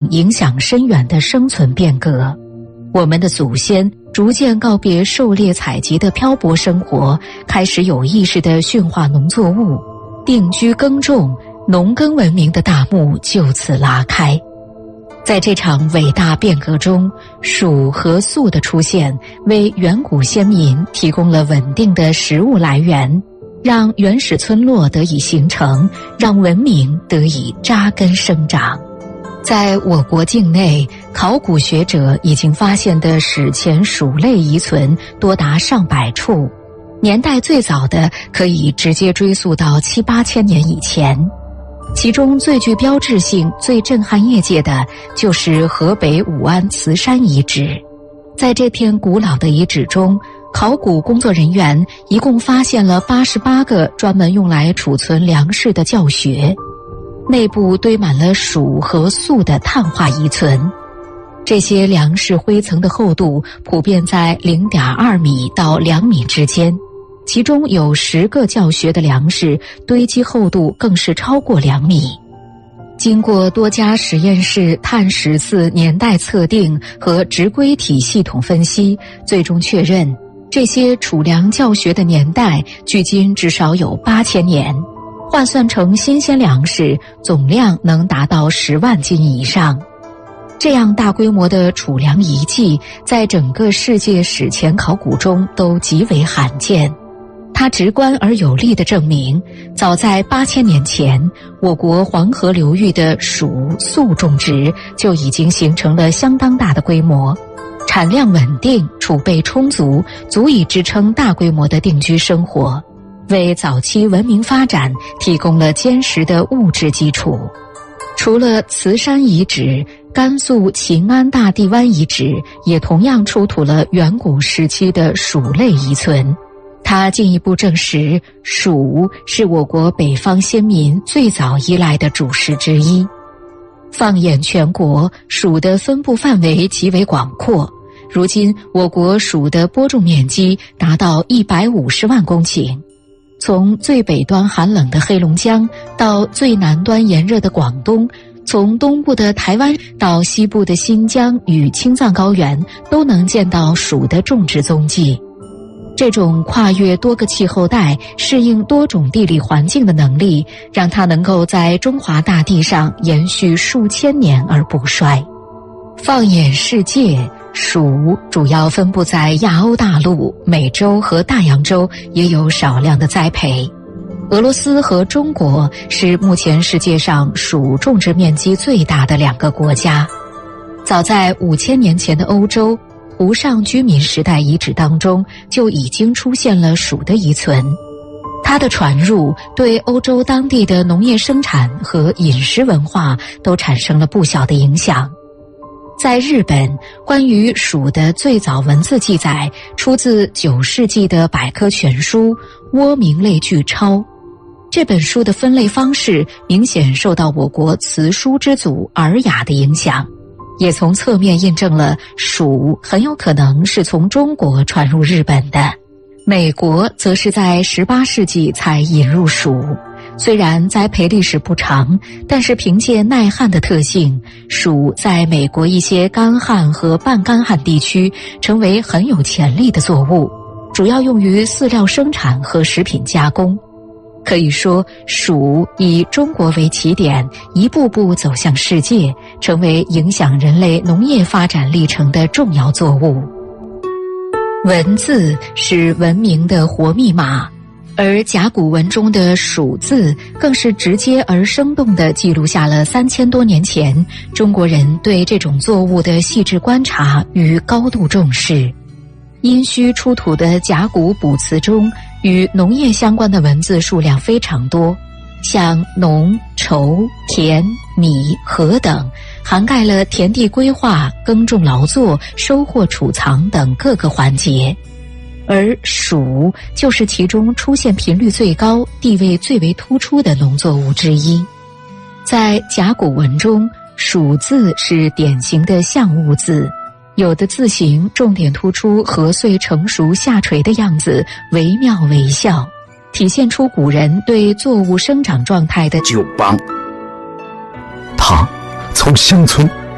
影响深远的生存变革。我们的祖先逐渐告别狩猎采集的漂泊生活，开始有意识地驯化农作物，定居耕种，农耕文明的大幕就此拉开。在这场伟大变革中，黍和粟的出现为远古先民提供了稳定的食物来源，让原始村落得以形成，让文明得以扎根生长。在我国境内，考古学者已经发现的史前黍类遗存多达上百处，年代最早的可以直接追溯到7、8千年以前。其中最具标志性、最震撼业界的就是河北武安慈山遗址。在这片古老的遗址中，考古工作人员一共发现了88个专门用来储存粮食的窖穴，内部堆满了黍和粟的碳化遗存。这些粮食灰层的厚度普遍在0.2米到2米之间，其中有10个窖穴的粮食堆积厚度更是超过2米。经过多家实验室碳14年代测定和直规体系统分析，最终确认这些储粮窖穴的年代距今至少有8000年，换算成新鲜粮食，总量能达到10万斤以上。这样大规模的储粮遗迹，在整个世界史前考古中都极为罕见。它直观而有力地证明，早在8000年前，我国黄河流域的黍粟种植就已经形成了相当大的规模，产量稳定，储备充足，足以支撑大规模的定居生活，为早期文明发展提供了坚实的物质基础。除了慈山遗址，甘肃秦安大地湾遗址也同样出土了远古时期的黍类遗存。它进一步证实，黍是我国北方先民最早依赖的主食之一。放眼全国，黍的分布范围极为广阔。如今，我国黍的播种面积达到150万公顷。从最北端寒冷的黑龙江到最南端炎热的广东，从东部的台湾到西部的新疆与青藏高原，都能见到黍的种植踪迹。这种跨越多个气候带、适应多种地理环境的能力，让它能够在中华大地上延续数千年而不衰。放眼世界，黍主要分布在亚欧大陆、美洲和大洋洲，也有少量的栽培。俄罗斯和中国是目前世界上黍种植面积最大的2个国家。早在5000年前的欧洲，湖上居民时代遗址当中就已经出现了黍的遗存。它的传入对欧洲当地的农业生产和饮食文化都产生了不小的影响。在日本，关于黍的最早文字记载出自9世纪的百科全书《倭名类聚钞》。这本书的分类方式明显受到我国辞书之祖《尔雅》的影响，也从侧面印证了黍很有可能是从中国传入日本的。美国则是在18世纪才引入黍。虽然栽培历史不长，但是凭借耐旱的特性，黍在美国一些干旱和半干旱地区成为很有潜力的作物，主要用于饲料生产和食品加工。可以说，黍以中国为起点，一步步走向世界，成为影响人类农业发展历程的重要作物。文字是文明的活密码，而甲骨文中的黍字更是直接而生动地记录下了3000多年前中国人对这种作物的细致观察与高度重视。殷墟出土的甲骨卜辞中，与农业相关的文字数量非常多，像农、畴、田、米、禾等，涵盖了田地规划、耕种劳作、收获储藏等各个环节。而黍就是其中出现频率最高、地位最为突出的农作物之一。在甲骨文中，黍字是典型的象物字，有的字形重点突出禾穗成熟下垂的样子，惟妙惟肖，体现出古人对作物生长状态的 9邦。他从乡村